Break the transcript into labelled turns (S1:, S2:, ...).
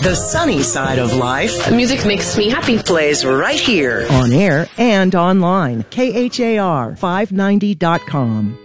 S1: The sunny side of life.
S2: Music makes me happy.
S1: Plays right here.
S3: On air and online. KHAR590.com.